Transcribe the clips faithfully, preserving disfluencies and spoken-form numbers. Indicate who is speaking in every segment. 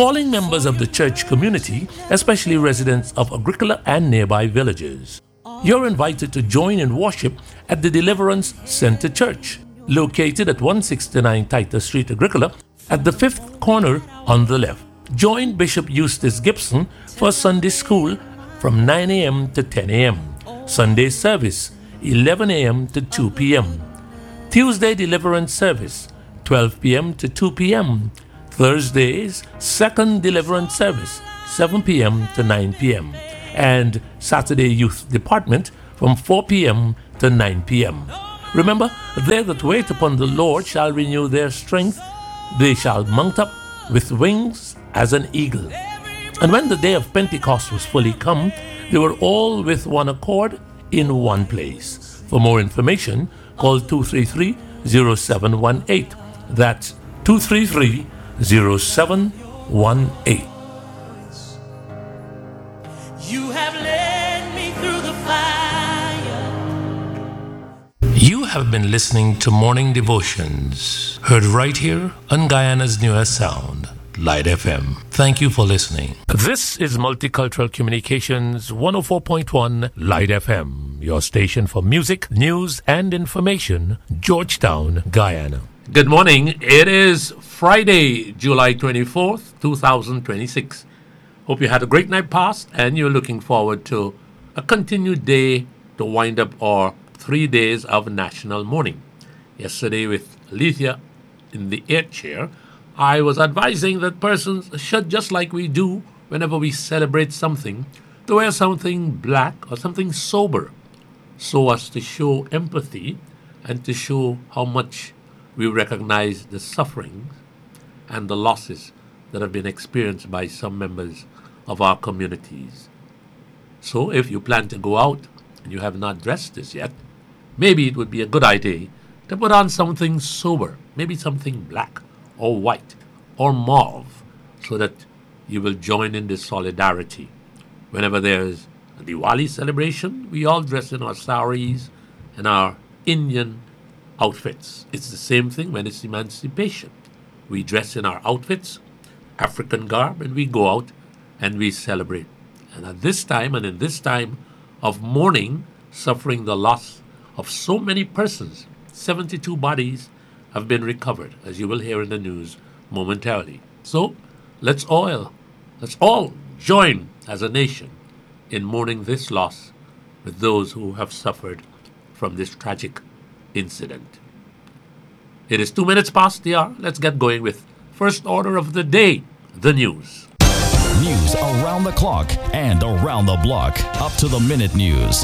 Speaker 1: calling members of the church community, especially residents of Agricola and nearby villages. You're invited to join in worship at the Deliverance Center Church, located at one sixty-nine Titus Street, Agricola, at the fifth corner on the left. Join Bishop Eustace Gibson for Sunday school from nine a.m. to ten a.m. Sunday service, eleven a.m. to two p.m. Tuesday deliverance service, twelve p.m. to two p.m. Thursdays, second deliverance service, seven p.m. to nine p.m. And Saturday youth department from four p.m. to nine p.m. Remember, they that wait upon the Lord shall renew their strength. They shall mount up with wings as an eagle. And when the day of Pentecost was fully come, they were all with one accord in one place. For more information, call two three three, zero seven one eight. That's two three three, zero seven one eight.
Speaker 2: You have led me through the fire.
Speaker 1: You have been listening to Morning Devotions, heard right here on Guyana's newest sound, Light F M. Thank you for listening. This is Multicultural Communications one oh four point one Light F M, your station for music, news, and information, Georgetown, Guyana. Good morning. It is Friday, July twenty-fourth, twenty twenty-six. Hope you had a great night past and you're looking forward to a continued day to wind up our three days of national mourning. Yesterday with Alethea in the air chair, I was advising that persons should, just like we do whenever we celebrate something, to wear something black or something sober so as to show empathy and to show how much we recognize the sufferings and the losses that have been experienced by some members of our communities. So if you plan to go out and you have not dressed this yet, maybe it would be a good idea to put on something sober, maybe something black or white or mauve, so that you will join in this solidarity. Whenever there's a Diwali celebration, we all dress in our saris and our Indian outfits. It's the same thing when it's emancipation. We dress in our outfits, African garb, and we go out and we celebrate. And at this time, and in this time of mourning, suffering the loss of so many persons, seventy-two bodies have been recovered, as you will hear in the news momentarily. So let's all, let's all join as a nation in mourning this loss with those who have suffered from this tragic incident. It is two minutes past the hour. Let's get going with first order of the day, the news.
Speaker 3: News around the clock and around the block. Up to the minute news.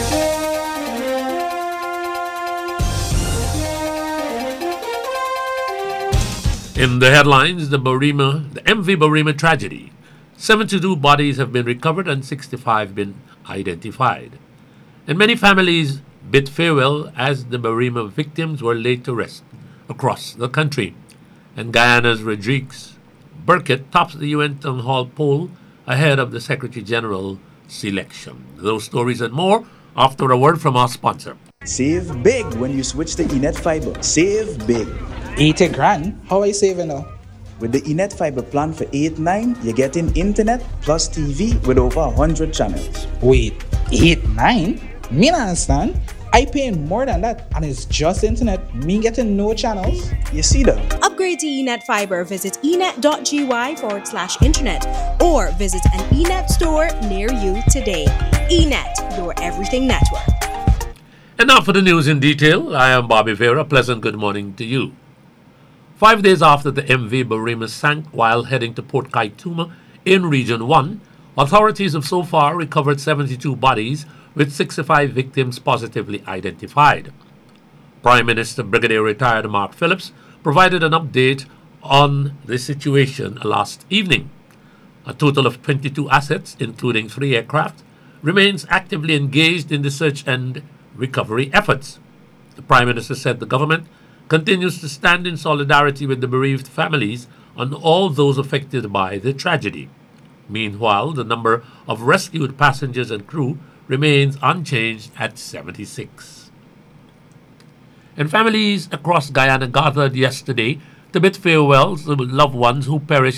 Speaker 1: In the headlines, the Barima, the M V Barima tragedy. seventy-two bodies have been recovered and sixty-five been identified. And many families bid farewell as the Barima victims were laid to rest across the country. And Guyana's Rodrigues Burkett tops the U N Town Hall poll ahead of the Secretary General selection. Those stories and more after a word from our sponsor.
Speaker 4: Save big when you switch to eNet Fiber. Save big.
Speaker 5: eighty grand? How are you saving now?
Speaker 4: With the eNet Fiber plan for eight nine, you're getting internet plus T V with over one hundred channels.
Speaker 5: Wait, eight nine? Me not understand. I paying more than that, and it's just internet. Me getting no channels.
Speaker 4: You see that?
Speaker 6: Upgrade to eNet Fiber. Visit enet.gy forward slash internet or visit an eNet store near you today. eNet, your everything network.
Speaker 1: And now for the news in detail. I am Bobby Vera. Pleasant good morning to you. Five days after the M V Barima sank while heading to Port Kaituma in Region one, authorities have so far recovered seventy-two bodies with sixty-five victims positively identified. Prime Minister Brigadier Retired Mark Phillips provided an update on the situation last evening. A total of twenty-two assets, including three aircraft, remains actively engaged in the search and recovery efforts. The Prime Minister said the government continues to stand in solidarity with the bereaved families and all those affected by the tragedy. Meanwhile, the number of rescued passengers and crew remains unchanged at seventy-six. And families across Guyana gathered yesterday to bid farewell to loved ones who perished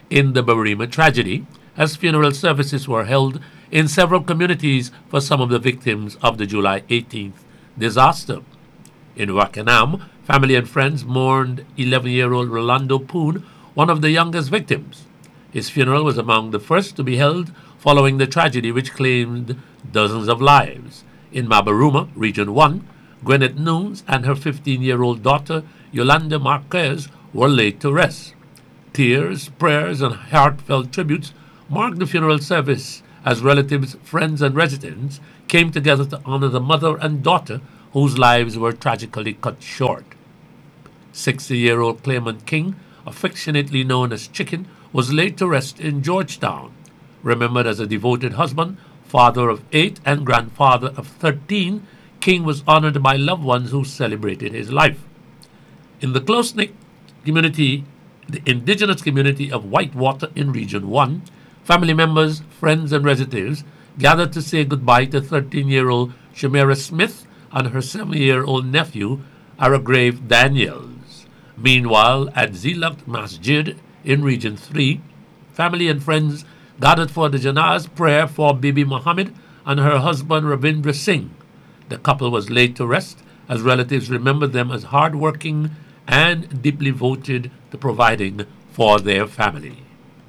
Speaker 7: in the Barima tragedy, as funeral services were held in several communities for some of the victims of the July eighteenth disaster. In Wakanam, family and friends mourned eleven-year-old Rolando Poon, one of the youngest victims. His funeral was among the first to be held following the tragedy which claimed dozens of lives. In Mabaruma, Region one, Gwyneth Nunes and her fifteen-year-old daughter, Yolanda Marquez, were laid to rest. Tears, prayers, and heartfelt tributes marked the funeral service as relatives, friends, and residents came together to honor the mother and daughter whose lives were tragically cut short. sixty-year-old Clement King, affectionately known as Chicken, was laid to rest in Georgetown. Remembered as a devoted husband, father of eight, and grandfather of thirteen, King was honored by loved ones who celebrated his life. In the close-knit community, the indigenous community of Whitewater in Region one, family members, friends, and relatives gathered to say goodbye to thirteen-year-old Shamira Smith and her seven-year-old nephew, Aragrave Daniels. Meanwhile, at Zilak Masjid in Region three, family and friends gathered for the Janaz prayer for Bibi Muhammad and her husband Ravindra Singh. The couple was laid to rest as relatives remembered them as hard-working and deeply devoted to providing for their family.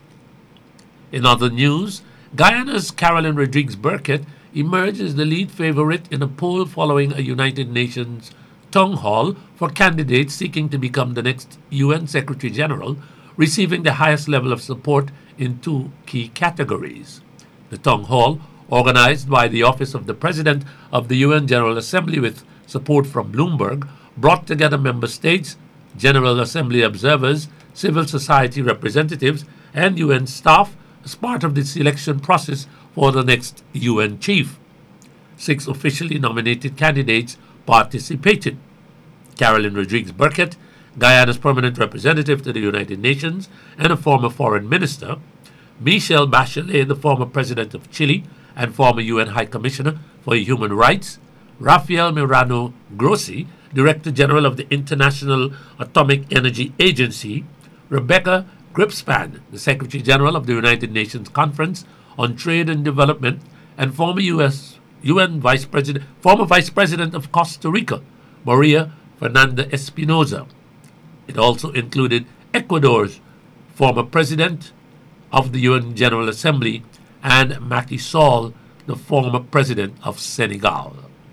Speaker 7: In other news, Guyana's Carolyn Rodriguez Burkett emerged as the lead favorite in a poll following a United Nations town hall for candidates seeking to become the next U N Secretary General, receiving the highest level of support in two key categories. The town hall, organized by the Office of the President of the U N General Assembly with support from Bloomberg, brought together member states, General Assembly observers, civil society representatives, and U N staff as part of the selection process for the next U N chief. Six officially nominated candidates participated. Carolyn Rodriguez Burkett, Guyana's permanent representative to the United Nations and a former foreign minister; Michelle Bachelet, the former president of Chile and former U N High Commissioner for Human Rights; Rafael Mirano Grossi, Director General of the International Atomic Energy Agency; Rebecca Gripspan, the Secretary General of the United Nations Conference on Trade and Development, and former U S U N Vice President, former Vice President of Costa Rica, Maria Fernanda Espinosa. It also included Ecuador's former President of the U N General Assembly and Macky Sall, the former President of Senegal.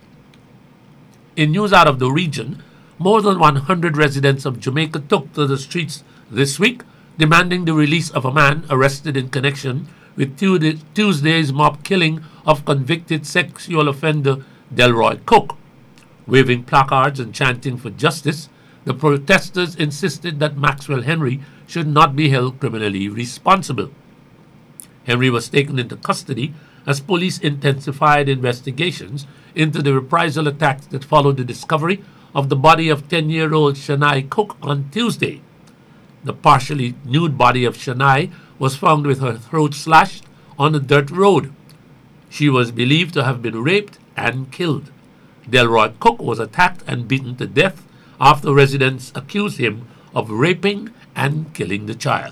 Speaker 7: In news out of the region, more than one hundred residents of Jamaica took to the streets this week, demanding the release of a man arrested in connection with Tuesday's mob killing of convicted sexual offender Delroy Cook. Waving placards and chanting for justice, the protesters insisted that Maxwell Henry should not be held criminally responsible. Henry was taken into custody as police intensified investigations into the reprisal attacks that followed the discovery of the body of ten-year-old Shania Cook on Tuesday. The partially nude body of Shania was found with her throat slashed on a dirt road. She was believed to have been raped and killed. Delroy Cook was attacked and beaten to death after residents accused him of raping and killing the child.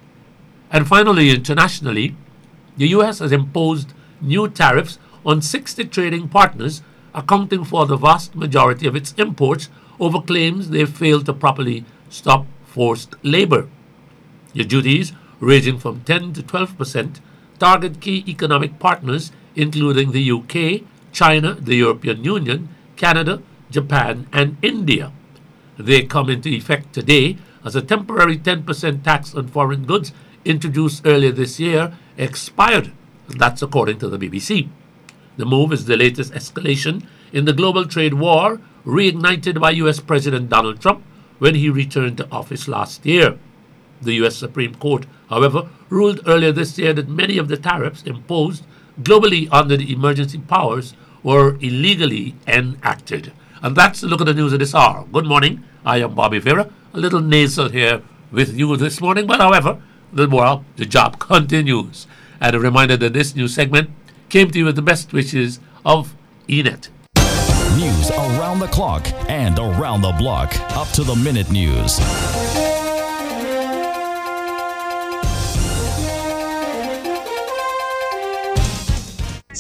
Speaker 7: And finally, internationally, the U S has imposed new tariffs on sixty trading partners, accounting for the vast majority of its imports over claims they failed to properly stop forced labor. The duties, ranging from ten to twelve percent, target key economic partners including the U K, China, the European Union, Canada, Japan, and India. They come into effect today as a temporary ten percent tax on foreign goods introduced earlier this year expired. That's according to the B B C. The move is the latest escalation in the global trade war reignited by U S President Donald Trump when he returned to office last year. The U S Supreme Court, however, ruled earlier this year that many of the tariffs imposed globally under the emergency powers were illegally enacted. And that's a look at the news of this hour. Good morning. I am Bobby Vera, a little nasal here with you this morning, but however, the, well, the job continues. And a reminder that this new segment came to you with the best wishes of E N E T.
Speaker 3: News around the clock and around the block. Up to the minute news.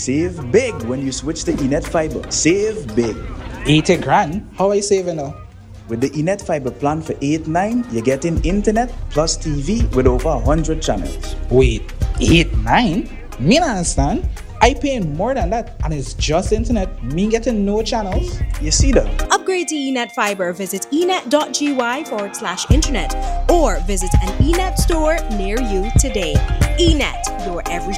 Speaker 4: Save big when you switch to Enet Fiber. Save big.
Speaker 5: eighty grand? How I saving now?
Speaker 4: With the Enet Fiber plan for eight nine, you're getting internet plus T V with over one hundred channels.
Speaker 5: Wait, eight nine? Me not understand. I paying more than that and it's just internet. Me getting no channels.
Speaker 4: You see that?
Speaker 6: Upgrade to Enet Fiber. Visit enet.gy forward slash internet or visit an Enet store near you today. Enet, your everything.